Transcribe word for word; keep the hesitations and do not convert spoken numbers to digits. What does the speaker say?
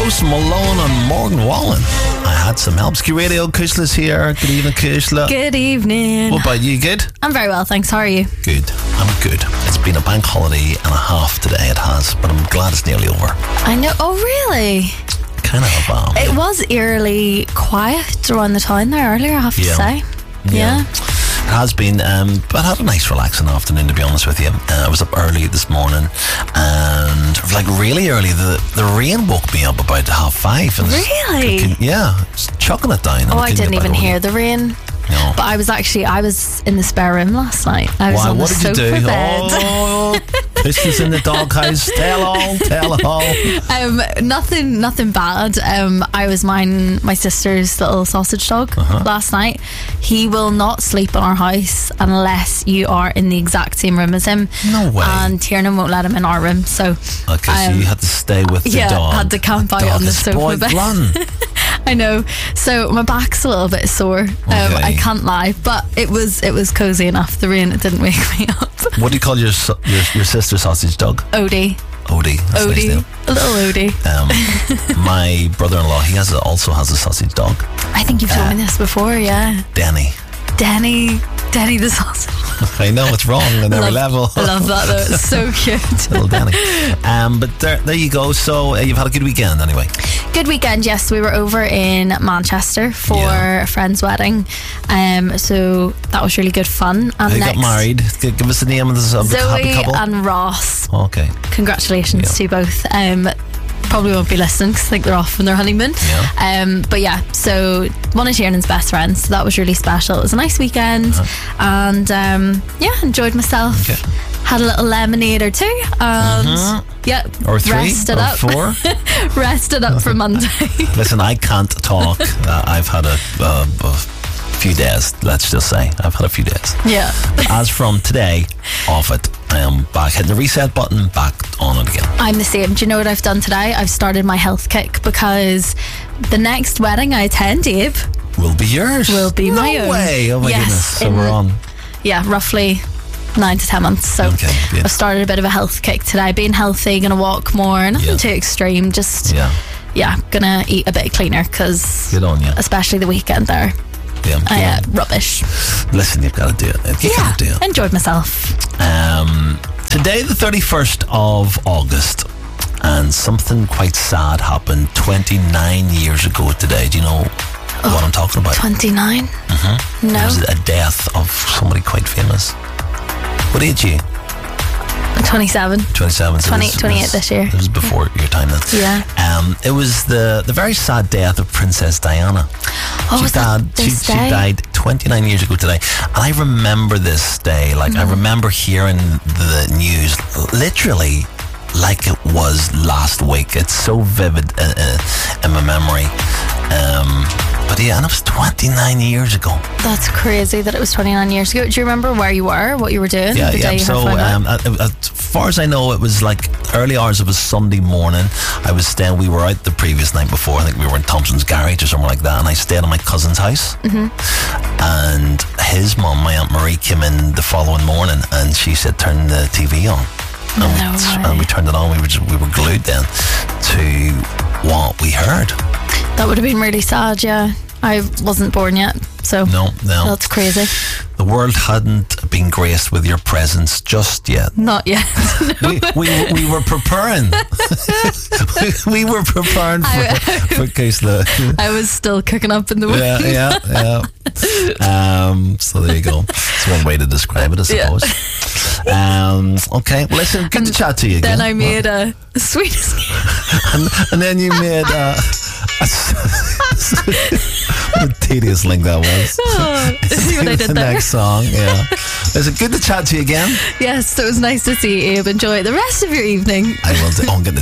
Post Malone and Morgan Wallen. I had some help. Ski Radio, Kushla's here. Good evening, Kushla. Good evening. What about you? Good? I'm very well, thanks. How are you? Good. I'm good. It's been a bank holiday and a half today, it has, but I'm glad it's nearly over. I know. Oh, really? Kind of. Um, It was eerily quiet around the town there earlier, I have to Yeah. say. Yeah. Yeah. It has been, um, but I had a nice relaxing afternoon, to be honest with you. Uh, I was up early this morning, and like really early, the, the rain woke me up about half five. And Really? Can, yeah, it's chucking it down. and Oh, I couldn't didn't get even back hear over the rain. it. No. But I was actually, I was in the spare room last night. I was Why? on What the did you sofa do? bed. Oh, Christmas in the doghouse. Tell all, tell all. Um, nothing, nothing bad. Um, I was mine, my sister's little sausage dog Uh-huh. last night. He will not sleep in our house unless you are in the exact same room as him. No way. And Tiernan won't let him in our room. So, Okay, so um, you had to stay with the yeah, dog. had to camp out Dog on the is sofa spoiled bed. run. I know. So my back's a little bit sore. Um, Okay. I can't lie, but it was it was cozy enough. The rain, it didn't wake me up. What do you call your so- your, your sister's sausage dog? Odie, Odie. That's a nice Odie, name. a little Odie. Um, my brother-in-law, he has a, also has a sausage dog, I think you've told me this before. Yeah, Danny. Denny, Denny the sausage. I know it's wrong on every Love- level. I love that though. It's so cute. Little Danny. Um, but there, there you go. So uh, you've had a good weekend anyway. Good weekend. Yes, we were over in Manchester for Yeah. a friend's wedding. Um, so that was really good fun. And Who next, got married? G- Give us the name of the, of the happy Zoe couple. and Ross. Okay. Congratulations Yeah. to both. Um, probably won't be listening because I think they're off on their honeymoon. Yeah. Um, but yeah, so one of Tiernan's best friends, so that was really special. It was a nice weekend, and um, yeah, enjoyed myself. Okay. Had a little lemonade or two, and yeah, Or three, rested or up, four. rested up for Monday. Listen, I can't talk. uh, I've had a, uh, a few days. Let's just say I've had a few days. Yeah. As from today, off it. I am back hitting the reset button, back on it again. I'm the same. Do you know what I've done today? I've started my health kick because the next wedding I attend, Abe, Will be yours. will be no my own. way. Oh my Yes, goodness. So in- we're on. yeah, roughly nine to ten months. So Okay, yeah. I've started a bit of a health kick today. Being healthy, gonna walk more, nothing Yeah. too extreme. Just Yeah. yeah, gonna eat a bit cleaner because Good on you. especially the weekend there, Yeah. I yeah. uh, rubbish. Listen, you've got to do it. You Yeah, got to do it. enjoyed myself. Um, today, the thirty-first of August, and something quite sad happened twenty-nine years ago today. Do you know what I'm talking about? Twenty-nine. It No, was a death of somebody quite famous. What age are you? twenty-seven. twenty-seven. So twenty, it was- twenty-eight it was- this year. It was before your time then. Yeah. Um, it was the the very sad death of Princess Diana. Oh, she was that died. She, this she day? died twenty-nine years ago today, and I remember this day. Like Mm-hmm. I remember hearing the news, literally, like it was last week. It's so vivid uh, uh, in my memory. Um, but yeah, and it was twenty-nine years ago. That's crazy that it was twenty-nine years ago. Do you remember where you were, what you were doing Yeah, the yeah. day you So, had found out? um, uh, as far as I know, it was like early hours of a Sunday morning. I was staying. We were out the previous night before. I think we were in Thompson's garage or somewhere like that, and I stayed at my cousin's house. Mm-hmm. And his mum, my Aunt Marie, came in the following morning, and she said, "Turn the T V on." And, No we, way. and we turned it on. We were just, we were glued then to what we heard. That would have been really sad, yeah. I wasn't born yet, so No, no, that's crazy. the world hadn't been graced with your presence just yet. Not yet. we, we we were preparing. we, we were preparing for I- for Kushla. I was still cooking up in the womb. Yeah, yeah, yeah. Um, so there you go. It's one way to describe it, I Yeah. suppose. Um, okay, well, listen, good to chat to you again. Then I made a sweet escape. and, and then you made uh, a, what a tedious link that was. Oh, see what I did the there? next song, yeah. Is it good to chat to you again? Yes, so it was nice to see you, Abe. Enjoy the rest of your evening. I will do. Oh, I'm getting